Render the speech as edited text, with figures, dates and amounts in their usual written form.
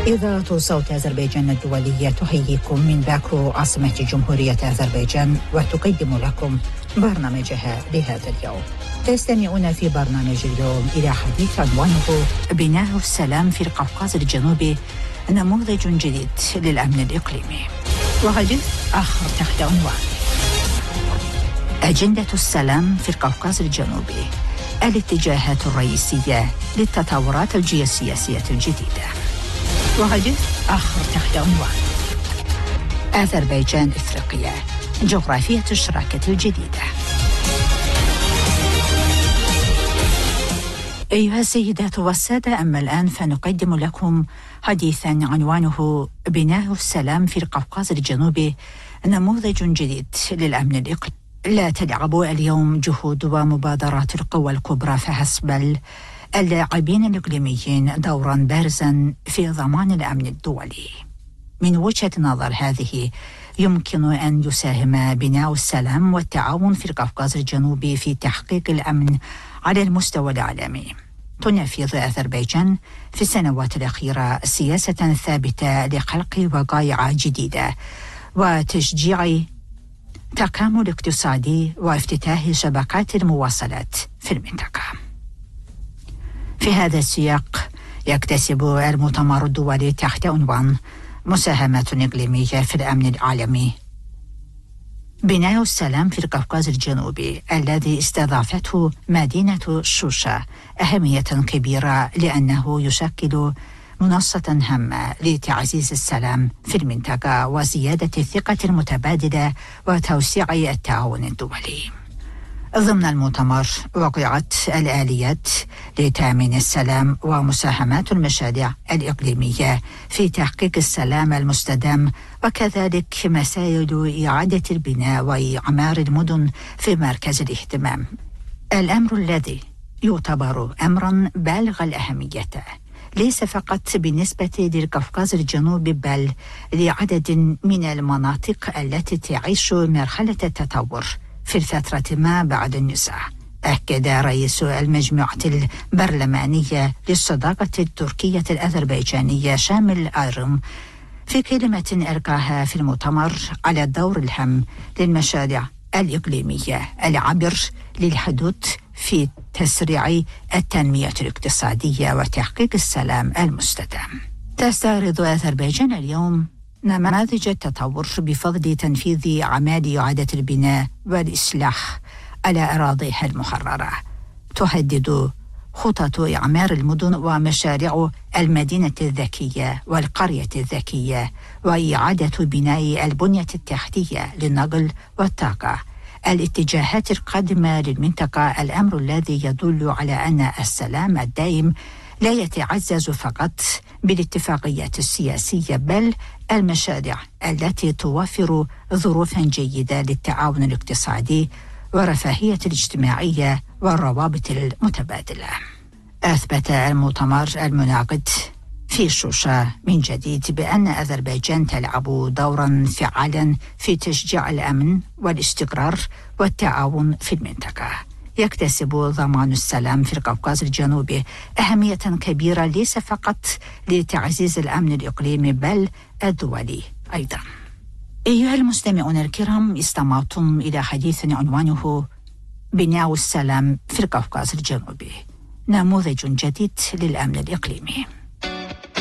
إذاعة صوت أذربيجان الدولية تحييكم من باكو عاصمة جمهورية أذربيجان وتقدم لكم برنامجها لهذا اليوم. تستمعون في برنامج اليوم إلى حديث عنوانه بناء السلام في القوقاز الجنوبي، نموذج جديد للأمن الإقليمي. وحديث آخر تحت عنوان أجندة السلام في القوقاز الجنوبي، الاتجاهات الرئيسية للتطورات الجيوسياسية الجديدة. وحديث آخر تحت عنوان أذربيجان إفريقيا، جغرافية الشراكة الجديدة. أيها السيدات والسادة، أما الآن فنقدم لكم حديثا عنوانه بناء السلام في القوقاز الجنوبي، نموذج جديد للأمن الإقليمي. لا تلعب اليوم جهود ومبادرات القوى الكبرى فحسب، بل اللاعبين الإقليميين دورا بارزا في ضمان الأمن الدولي. من وجهة نظر هذه، يمكن أن يساهم بناء السلام والتعاون في القوقاز الجنوبي في تحقيق الأمن على المستوى العالمي. تنفذ أذربيجان في السنوات الأخيرة سياسة ثابتة لخلق وقائع جديدة وتشجيع تكامل اقتصادي وافتتاح شبكات المواصلات في المنطقة. في هذا السياق يكتسب المؤتمر الدولي تحت عنوان مساهمات إقليمية في الأمن العالمي بناء السلام في القوقاز الجنوبي، الذي استضافته مدينة شوشة، أهمية كبيرة لأنه يشكل منصة هامة لتعزيز السلام في المنطقة وزيادة الثقة المتبادلة وتوسيع التعاون الدولي. ضمن المؤتمر وقعت الآليات لتأمين السلام ومساهمات المشاريع الإقليمية في تحقيق السلام المستدام، وكذلك مسائل إعادة البناء وإعمار المدن في مركز الاهتمام. الأمر الذي يعتبر أمرا بالغ الأهمية ليس فقط بالنسبة للقوقاز الجنوبي، بل لعدد من المناطق التي تعيش مرحلة التطور في الفترة ما بعد النزاع. أكد رئيس المجموعة البرلمانية للصداقة التركية الأذربيجانية شامل آيرم في كلمة ألقاها في المؤتمر على الدور الهام للمشاريع الإقليمية العبر للحدود في تسريع التنمية الاقتصادية وتحقيق السلام المستدام. تستعرض أذربيجان اليوم نماذج التطور بفضل تنفيذ أعمال إعادة البناء والإصلاح على أراضيها المحررة. تحدد خطط إعمار المدن ومشاريع المدينة الذكية والقرية الذكية وإعادة بناء البنية التحتية للنقل والطاقة الاتجاهات القادمة للمنطقة، الأمر الذي يدل على أن السلام الدائم لا يتعزز فقط بالاتفاقيات السياسية، بل المشاريع التي توفر ظروفا جيدة للتعاون الاقتصادي والرفاهية الاجتماعية والروابط المتبادلة. أثبت المؤتمر المنعقد في شوشة من جديد بأن أذربيجان تلعب دورا فعالا في تشجيع الأمن والاستقرار والتعاون في المنطقة. يكتسب ضمان السلام في القوقاز الجنوبي أهمية كبيرة ليس فقط لتعزيز الأمن الإقليمي بل الدولي أيضا. أيها المستمعون الكرام، استمعتم إلى حديث عنوانه بناء السلام في القوقاز الجنوبي، نموذج جديد للأمن الإقليمي.